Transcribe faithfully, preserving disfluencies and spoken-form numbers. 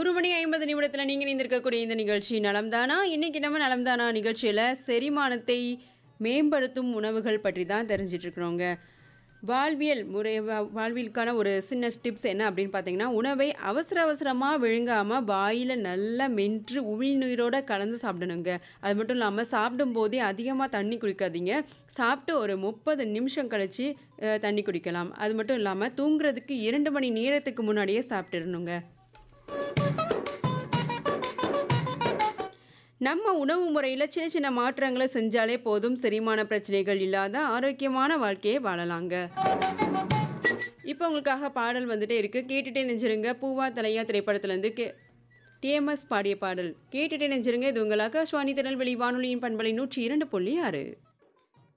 ஒரு மணி ஐம்பது நிமிடத்துல நீங்க இணைந்திருக்கக்கூடிய இந்த நிகழ்ச்சி நலம்தானா? இன்னைக்கு நம்ம நலம்தானா நிகழ்ச்சியில செரிமானத்தை மேம்படுத்தும் உணவுகள் பற்றி தான் தெரிஞ்சுட்டு இருக்கிறோங்க. வாழ்வியல் முறை வா வாழ்வியலுக்கான ஒரு சின்ன டிப்ஸ் என்ன அப்படின்னு பார்த்தீங்கன்னா, உணவை அவசர அவசரமா விழுங்காம வாயில நல்லா மென்று உமிழ்நீரோட கலந்து சாப்பிடணுங்க. அது மட்டும் இல்லாம சாப்பிடும்போதே அதிகமா தண்ணி குடிக்காதீங்க. சாப்பிட்டு ஒரு முப்பது நிமிஷம் கழிச்சு அ தண்ணி குடிக்கலாம். அது மட்டும் இல்லாம தூங்குறதுக்கு இரண்டு மணி நேரத்துக்கு முன்னாடியே சாப்பிட்டுறணுங்க. நம்ம உணவு முறையில சின்ன சின்ன மாற்றங்கள செஞ்சாலே போதும், செரிமான பிரச்சனைகள் இல்லாத ஆரோக்கியமான வாழ்க்கையை வாழலாங்க. இப்போ உங்களுக்காக பாடல் வந்துட்டே இருக்கு. கேட்டுட்டே நெஞ்சிருங்க. பூவா தலையா திரைப்படத்திலேருந்து கே டிஎம்எஸ் பாடிய பாடல். கேட்டுட்டே நெஞ்சிருங்க. இது உங்கள் ஆகாஷ்வாணி திருநெல்வேலி வானொலியின் பண்பலை நூற்றி இரண்டு புள்ளி ஆறு.